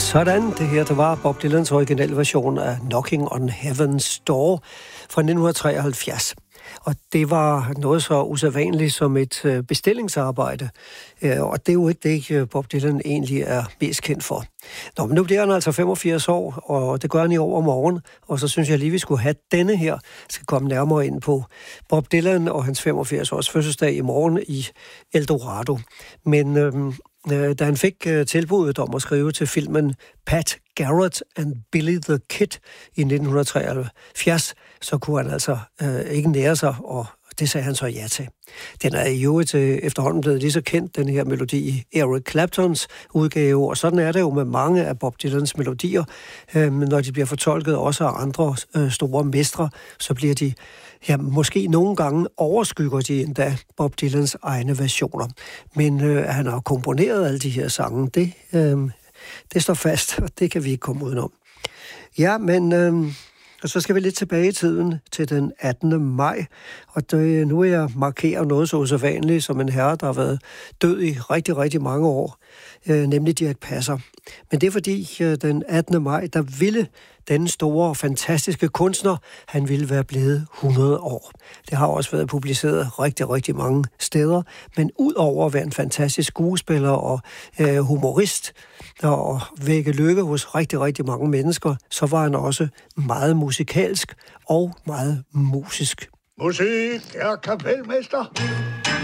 Sådan, det her, det var Bob Dylans originale version af Knocking on Heaven's Door fra 1973. Og det var noget så usædvanligt som et bestillingsarbejde. Og det er jo ikke det, Bob Dylan egentlig er mest kendt for. Nå, men nu bliver han altså 85 år, og det gør han i overmorgen. Og så synes jeg lige, vi skulle have denne her. Jeg skal komme nærmere ind på Bob Dylan og hans 85-års fødselsdag i morgen i Eldorado. Men da han fik tilbuddet om at skrive til filmen Pat Garrett and Billy the Kid i 1973, så kunne han altså ikke nære sig, og det sagde han så ja til. Den er jo efterhånden blevet lige så kendt, den her melodi i Eric Claptons udgave, og sådan er det jo med mange af Bob Dylans melodier. Når de bliver fortolket også af andre store mestre, så bliver de, ja, måske nogle gange overskygger de endda Bob Dylans egne versioner. Men han har komponeret alle de her sange, det står fast, og det kan vi ikke komme udenom. Ja, men og så skal vi lidt tilbage i tiden til den 18. maj, og nu er jeg markerer noget så usædvanligt som en herre, der har været død i rigtig, rigtig mange år, nemlig Dirch Passer. Men det er fordi den 18. maj, der ville den store, fantastiske kunstner, han ville være blevet 100 år. Det har også været publiceret rigtig, rigtig mange steder, men udover at være en fantastisk skuespiller og humorist, og vække lykke hos rigtig, rigtig mange mennesker, så var han også meget musikalsk og meget musisk. Musik er kapelmester.